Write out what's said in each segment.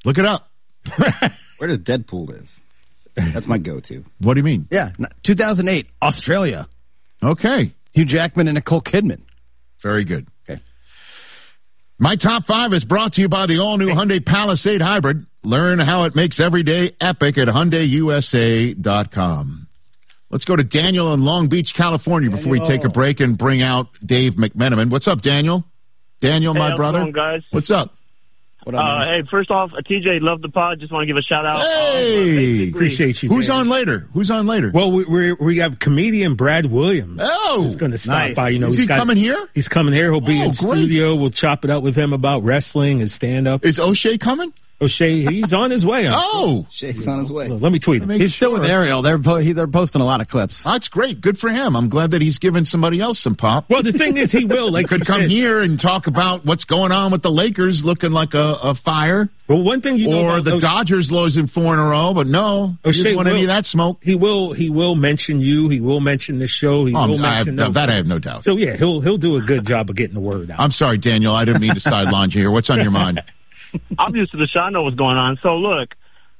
Look it up. Where does Deadpool live? That's my go-to. What do you mean? Yeah, 2008, Australia. Okay. Hugh Jackman and Nicole Kidman. Very good. Okay. My top 5 is brought to you by the all-new Hyundai Palisade Hybrid. Learn how it makes every day epic at HyundaiUSA.com. Let's go to Daniel in Long Beach, California, before we take a break and bring out Dave McMenamin. What's up, Daniel? Daniel, my brother. How's it going, guys? What's up? Hey, first off, TJ, love the pod. Just want to give a shout out. Hey, appreciate you. Who's on later? Well, we have comedian Brad Williams. Oh, he's going to stop by. Is he coming here? He's coming here. He'll be in great. studio. We'll chop it up with him about wrestling and stand up. Is O'Shea coming? O'Shea, he's on his way. Shay's on his way. Let me tweet him. He's still with Ariel. They're posting a lot of clips. That's great. Good for him. I'm glad that he's giving somebody else some pop. Well, the thing is, he will. Like, could come here and talk about what's going on with the Lakers looking like a fire. Well, one thing you know or about the Dodgers losing 4 in a row, but no, he doesn't want any of that smoke. He will mention you. He will mention the show. He will mention that. I have no doubt. So yeah, he'll do a good job of getting the word out. I'm sorry, Daniel. I didn't mean to sideline you here. What's on your mind? I'm used to the show. I know what's going on. So look,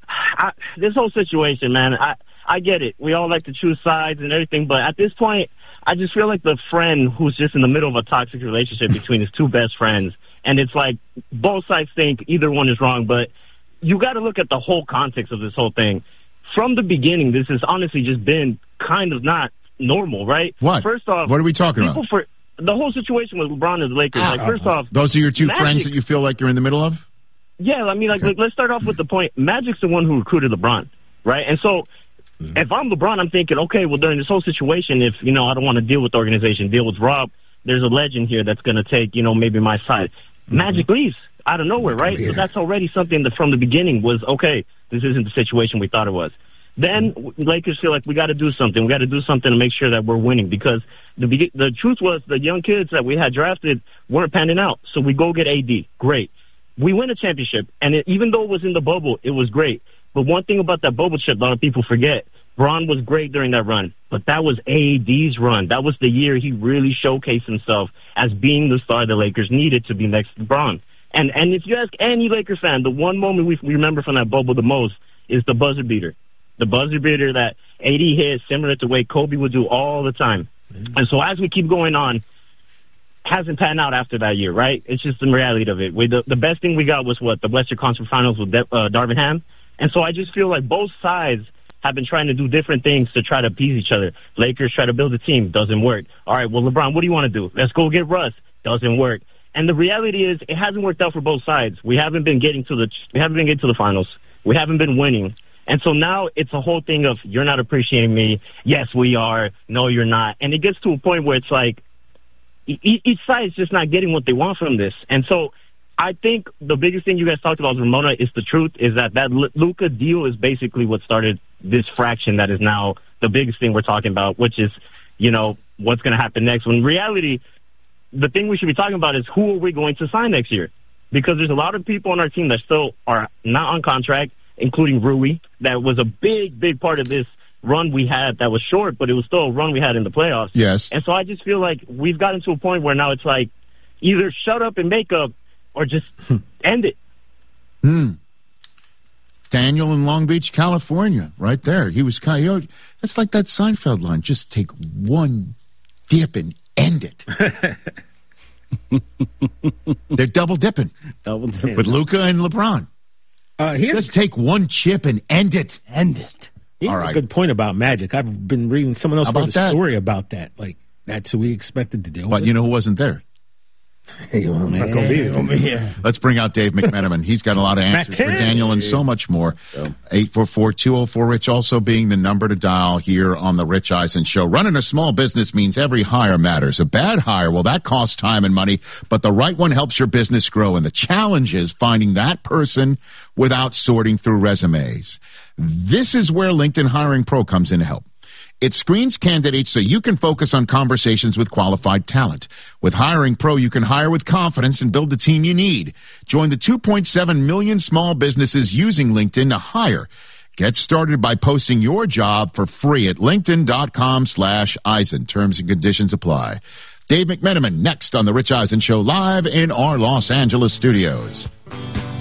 this whole situation, man, I get it. We all like to choose sides and everything, but at this point, I just feel like the friend who's just in the middle of a toxic relationship between his two best friends, and it's like both sides think either one is wrong, but you got to look at the whole context of this whole thing. From the beginning, this has honestly just been kind of not normal, right? What? First off, what are we talking about? The whole situation with LeBron and the Lakers. First off, those are your two friends that you feel like you're in the middle of? Yeah, I mean, let's start off with the point. Magic's the one who recruited LeBron, right? And so if I'm LeBron, I'm thinking, okay, well, during this whole situation, if, I don't want to deal with the organization, deal with Rob, there's a legend here that's going to take, maybe my side. Magic leaves out of nowhere, right? So that's already something that from the beginning was, okay, this isn't the situation we thought it was. Then Lakers feel like we got to do something. We got to do something to make sure that we're winning because the truth was the young kids that we had drafted weren't panning out. So we go get AD. Great. We win a championship, and even though it was in the bubble, it was great. But one thing about that bubble chip, a lot of people forget, Bron was great during that run, but that was AD's run. That was the year he really showcased himself as being the star the Lakers needed to be next to Bron. And if you ask any Lakers fan, the one moment we remember from that bubble the most is the buzzer beater. The buzzer beater that AD hit, similar to the way Kobe would do all the time. And so as we keep going on, hasn't panned out after that year, right? It's just the reality of it. The best thing we got was the Western Conference Finals with Darvin Ham. And so I just feel like both sides have been trying to do different things to try to appease each other. Lakers try to build a team, doesn't work. All right, well, LeBron, what do you want to do? Let's go get Russ. Doesn't work. And the reality is it hasn't worked out for both sides. We haven't been getting to the finals. We haven't been winning. And so now it's a whole thing of you're not appreciating me. Yes, we are. No, you're not. And it gets to a point where it's like each side is just not getting what they want from this. And so I think the biggest thing you guys talked about, Ramona, is the truth, is that Luka deal is basically what started this fraction that is now the biggest thing we're talking about, which is, what's going to happen next. When in reality, the thing we should be talking about is who are we going to sign next year? Because there's a lot of people on our team that still are not on contract, including Rui, that was a big, big part of this run we had that was short, but it was still a run we had in the playoffs. Yes. And so I just feel like we've gotten to a point where now it's like either shut up and make up or just end it. Daniel in Long Beach, California, right there. He was kind of, that's like that Seinfeld line. Just take one dip and end it. They're double dipping. With Luka and LeBron. Just take one chip and end it. End it. He had a good point about Magic. I've been reading someone else wrote a story about that. Like, that's who we expected to do. But you know who wasn't there? Hey, I'm not gonna be there. Let's bring out Dave McMenamin. He's got a lot of answers for Daniel and so much more. 844-204-RICH also being the number to dial here on the Rich Eisen Show. Running a small business means every hire matters. A bad hire, well, that costs time and money, but the right one helps your business grow. And the challenge is finding that person without sorting through resumes. This is where LinkedIn Hiring Pro comes in to help. It screens candidates so you can focus on conversations with qualified talent. With Hiring Pro, you can hire with confidence and build the team you need. Join the 2.7 million small businesses using LinkedIn to hire. Get started by posting your job for free at linkedin.com/Eisen. Terms and conditions apply. Dave McMenamin next on The Rich Eisen Show live in our Los Angeles studios.